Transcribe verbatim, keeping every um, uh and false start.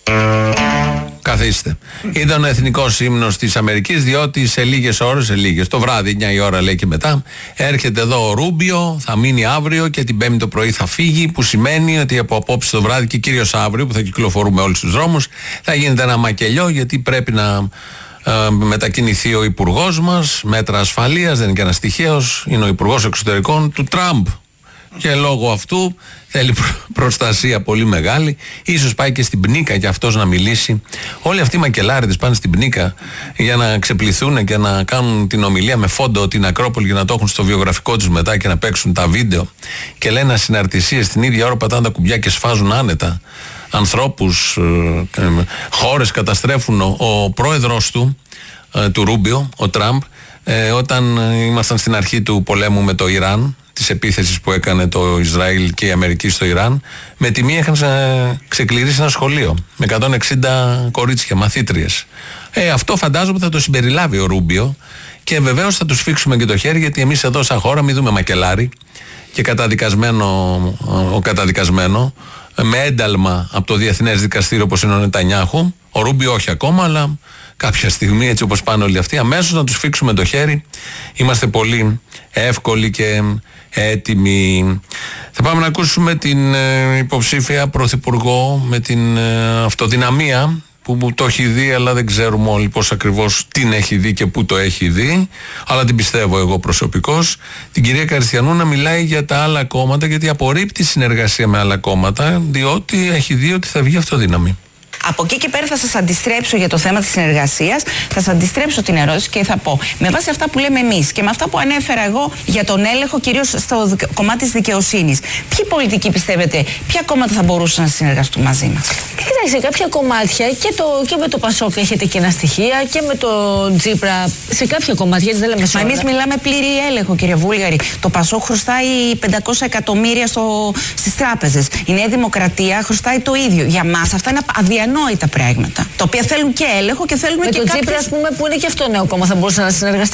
Καθίστε. Ήταν ο εθνικός ύμνος της Αμερικής, διότι σε λίγες ώρες, σε λίγες, το βράδυ, εννιά η ώρα λέει και μετά, έρχεται εδώ ο Ρούμπιο, θα μείνει αύριο και την Πέμπτη το πρωί θα φύγει, που σημαίνει ότι από απόψε το βράδυ και κυρίως αύριο που θα κυκλοφορούμε όλους τους δρόμους, θα γίνεται ένα μακελιό, γιατί πρέπει να ε, μετακινηθεί ο υπουργός μας, μέτρα ασφαλείας, δεν είναι και ένας τυχαίος, είναι ο υπουργός εξωτερικών του Τραμπ. Και λόγω αυτού θέλει προστασία πολύ μεγάλη. Ίσως πάει και στην Πνίκα και αυτός να μιλήσει. Όλοι αυτοί οι μακελάριδες πάνε στην Πνίκα για να ξεπληθούν και να κάνουν την ομιλία με φόντο την Ακρόπολη και να το έχουν στο βιογραφικό τους μετά και να παίξουν τα βίντεο. Και λένε ασυναρτησίες, την ίδια ώρα πατάνε τα κουμπιά και σφάζουν άνετα ανθρώπους, ε, ε, χώρες καταστρέφουν. Ο, ο πρόεδρος του, ε, του Ρούμπιο, ο Τραμπ, ε, όταν ήμασταν στην αρχή του πολέμου με το Ιράν, της επίθεσης που έκανε το Ισραήλ και η Αμερική στο Ιράν, με τη μία είχαν ξεκληρίσει ένα σχολείο με εκατόν εξήντα κορίτσια, μαθήτριες. Ε, αυτό φαντάζομαι θα το συμπεριλάβει ο Ρούμπιο και βεβαίως θα του σφίξουμε και το χέρι, γιατί εμείς εδώ σαν χώρα μην δούμε μακελάρι και καταδικασμένο, ο καταδικασμένο με ένταλμα από το Διεθνές Δικαστήριο όπως είναι ο Νετανιάχου. Ο Ρούμπιο όχι ακόμα, αλλά κάποια στιγμή, έτσι όπως πάνε όλοι αυτοί, αμέσως να τους φίξουμε το χέρι. Είμαστε πολύ εύκολοι και έτοιμοι. Θα πάμε να ακούσουμε την ε, υποψήφια πρωθυπουργό με την ε, αυτοδυναμία που, που το έχει δει, αλλά δεν ξέρουμε όλοι πώς ακριβώς την έχει δει και πού το έχει δει, αλλά την πιστεύω εγώ προσωπικώς, την κυρία Καριστιανού, να μιλάει για τα άλλα κόμματα, γιατί απορρίπτει συνεργασία με άλλα κόμματα, διότι έχει δει ότι θα βγει αυτοδύναμη. Από εκεί και πέρα θα σας αντιστρέψω για το θέμα της συνεργασίας, θα σας αντιστρέψω την ερώτηση και θα πω, με βάση αυτά που λέμε εμείς και με αυτά που ανέφερα εγώ για τον έλεγχο, κυρίως στο κομμάτι της δικαιοσύνης, ποιοι πολιτικοί πιστεύετε, ποια κόμματα θα μπορούσαν να συνεργαστούν μαζί μας? Κοιτάξτε, κάποια κομμάτια και, το, και με το Πασόκ έχετε κοινά στοιχεία και με το Τζίπρα σε κάποια κομμάτια, έτσι δεν λέμε σε όλα. Μα εμείς μιλάμε πλήρη έλεγχο, κύριε Βούλγαρη. Το Πασόκ χρωστάει πεντακόσια εκατομμύρια στο, στις τράπεζες. Η Νέα Δημοκρατία χρωστάει το ίδιο. Για μας αυτά είναι αδιανόητα πράγματα. Τα οποία θέλουν και έλεγχο και θέλουν με και το κάποιες... Τζίπρα, ας πούμε, που είναι και αυτό νέο κόμμα, θα μπορούσε να συνεργαστεί.